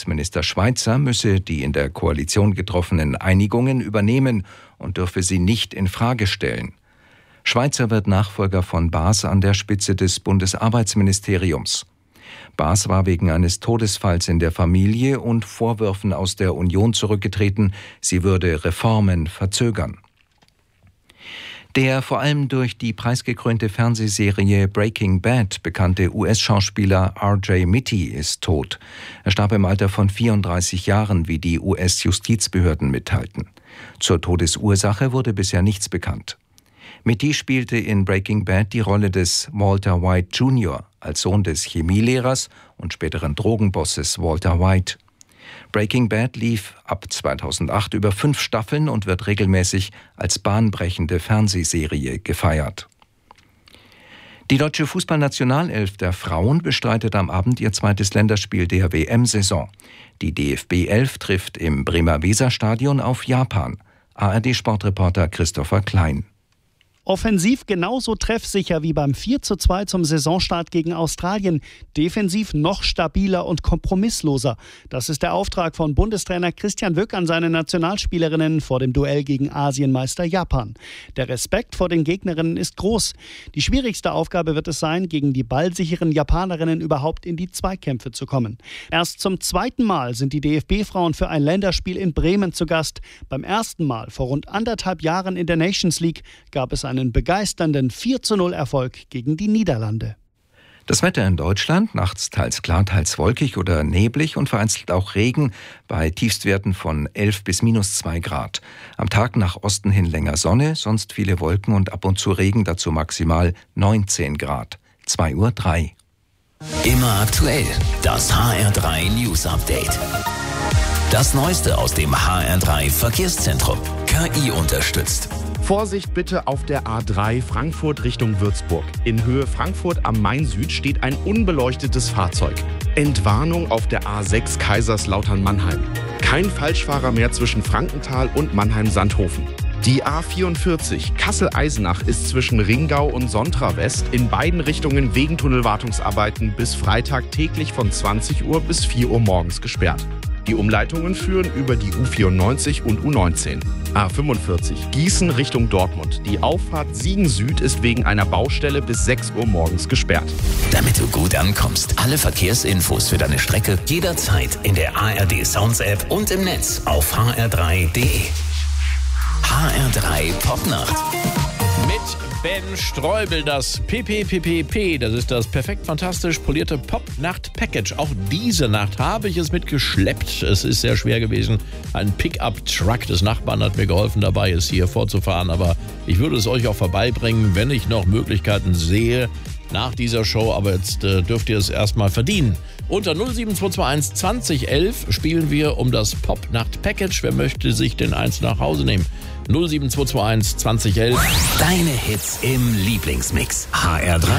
Außenminister Schweizer müsse die in der Koalition getroffenen Einigungen übernehmen und dürfe sie nicht in Frage stellen. Schweizer wird Nachfolger von Baas an der Spitze des Bundesarbeitsministeriums. Baas war wegen eines Todesfalls in der Familie und Vorwürfen aus der Union zurückgetreten, sie würde Reformen verzögern. Der vor allem durch die preisgekrönte Fernsehserie Breaking Bad bekannte US-Schauspieler R.J. Mitte ist tot. Er starb im Alter von 34 Jahren, wie die US-Justizbehörden mitteilten. Zur Todesursache wurde bisher nichts bekannt. Mitte spielte in Breaking Bad die Rolle des Walter White Jr. als Sohn des Chemielehrers und späteren Drogenbosses Walter White. Breaking Bad lief ab 2008 über 5 Staffeln und wird regelmäßig als bahnbrechende Fernsehserie gefeiert. Die deutsche Fußballnationalelf der Frauen bestreitet am Abend ihr zweites Länderspiel der WM-Saison. Die DFB 11 trifft im Bremer Weserstadion auf Japan. ARD-Sportreporter Christopher Klein. Offensiv genauso treffsicher wie beim 4:2 zum Saisonstart gegen Australien. Defensiv noch stabiler und kompromissloser. Das ist der Auftrag von Bundestrainer Christian Wück an seine Nationalspielerinnen vor dem Duell gegen Asienmeister Japan. Der Respekt vor den Gegnerinnen ist groß. Die schwierigste Aufgabe wird es sein, gegen die ballsicheren Japanerinnen überhaupt in die Zweikämpfe zu kommen. Erst zum zweiten Mal sind die DFB-Frauen für ein Länderspiel in Bremen zu Gast. Beim ersten Mal vor rund 1,5 Jahren in der Nations League gab es einen begeisternden 4:0 Erfolg gegen die Niederlande. Das Wetter in Deutschland, nachts teils klar, teils wolkig oder neblig und vereinzelt auch Regen bei Tiefstwerten von 11 bis -2 Grad. Am Tag nach Osten hin länger Sonne, sonst viele Wolken und ab und zu Regen, dazu maximal 19 Grad. 2:03 Uhr. Immer aktuell, das HR3 News Update. Das Neueste aus dem HR3 Verkehrszentrum. KI unterstützt. Vorsicht bitte auf der A3 Frankfurt Richtung Würzburg. In Höhe Frankfurt am Main Süd steht ein unbeleuchtetes Fahrzeug. Entwarnung auf der A6 Kaiserslautern-Mannheim. Kein Falschfahrer mehr zwischen Frankenthal und Mannheim-Sandhofen. Die A44 Kassel-Eisenach ist zwischen Ringau und Sontra West in beiden Richtungen wegen Tunnelwartungsarbeiten bis Freitag täglich von 20 Uhr bis 4 Uhr morgens gesperrt. Die Umleitungen führen über die U94 und U19. A45 Gießen Richtung Dortmund. Die Auffahrt Siegen Süd ist wegen einer Baustelle bis 6 Uhr morgens gesperrt. Damit du gut ankommst, alle Verkehrsinfos für deine Strecke jederzeit in der ARD Sounds App und im Netz auf hr3.de. HR3 Popnacht. Mit Ben Streubel, das PPPPP, das ist das perfekt fantastisch polierte Pop-Nacht-Package. Auch diese Nacht habe ich es mitgeschleppt. Es ist sehr schwer gewesen. Ein Pickup-Truck des Nachbarn hat mir geholfen, dabei es hier vorzufahren. Aber ich würde es euch auch vorbeibringen, wenn ich noch Möglichkeiten sehe nach dieser Show. Aber jetzt dürft ihr es erstmal verdienen. Unter 07221 2011 spielen wir um das Pop-Nacht-Package. Wer möchte sich den eins nach Hause nehmen? 07221 2011. Deine Hits im Lieblingsmix. HR3